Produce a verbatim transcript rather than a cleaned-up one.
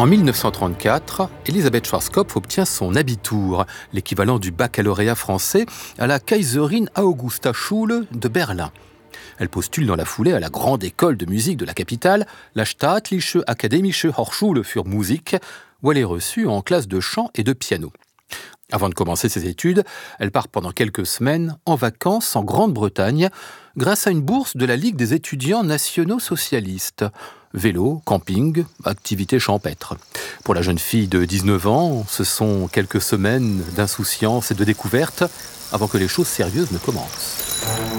En mille neuf cent trente-quatre, Elisabeth Schwarzkopf obtient son Abitur, l'équivalent du baccalauréat français, à la Kaiserin Augusta Schule de Berlin. Elle postule dans la foulée à la grande école de musique de la capitale, la Staatliche Akademische Hochschule für Musik, où elle est reçue en classe de chant et de piano. Avant de commencer ses études, elle part pendant quelques semaines en vacances en Grande-Bretagne grâce à une bourse de la Ligue des étudiants nationaux socialistes. Vélo, camping, activités champêtres. Pour la jeune fille de dix-neuf ans, ce sont quelques semaines d'insouciance et de découverte avant que les choses sérieuses ne commencent.